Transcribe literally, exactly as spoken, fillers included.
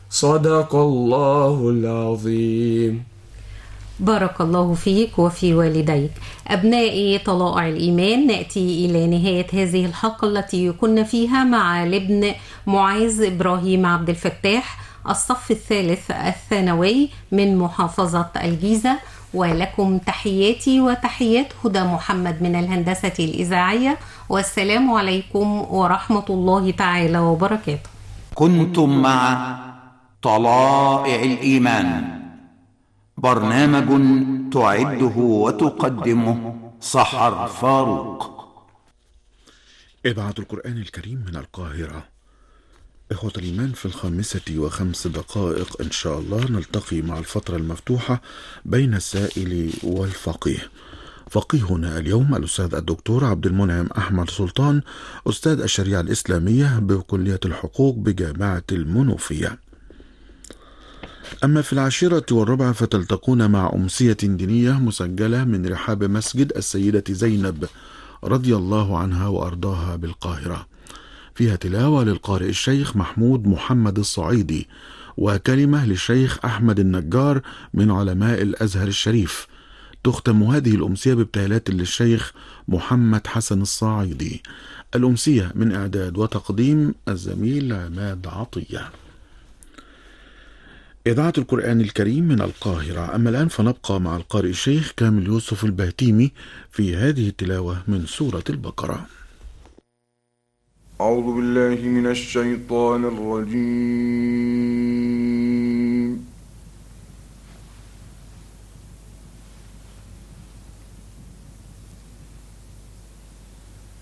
صدق الله العظيم. بارك الله فيك وفي والديك. أبنائي طلائع الإيمان، نأتي إلى نهاية هذه الحلقة التي كنا فيها مع الابن معاذ إبراهيم عبد الفتاح، الصف الثالث الثانوي من محافظة الجيزة. ولكم تحياتي وتحيات هدى محمد من الهندسة الإذاعية، والسلام عليكم ورحمة الله تعالى وبركاته. كنتم مع طلائع الإيمان، برنامج تعده وتقدمه سحر فاروق. إذاعة القرآن الكريم من القاهرة. إخوة الإيمان، في الخامسة وخمس دقائق إن شاء الله نلتقي مع الفترة المفتوحة بين السائل والفقيه. فقيهنا اليوم الأستاذ الدكتور عبد المنعم أحمد سلطان، أستاذ الشريعة الإسلامية بكلية الحقوق بجامعة المنوفية. أما في العاشرة والربع فتلتقون مع أمسية دينية مسجلة من رحاب مسجد السيدة زينب رضي الله عنها وأرضاها بالقاهرة، فيها تلاوة للقارئ الشيخ محمود محمد الصعيدي، وكلمة للشيخ أحمد النجار من علماء الأزهر الشريف. تختم هذه الأمسية بابتهالات للشيخ محمد حسن الصعيدي. الأمسية من إعداد وتقديم الزميل عماد عطية. إذاعة القرآن الكريم من القاهرة. أما الآن فنبقى مع القارئ الشيخ كامل يوسف البهتيمي في هذه التلاوة من سورة البقرة. أعوذ بالله من الشيطان الرجيم.